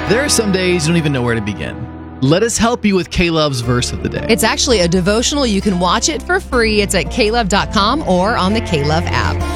There are some days you don't even know where to begin. Let us help you with K-Love's verse of the day. It's actually a devotional. You can watch it for free. It's at klove.com or on the K-Love app.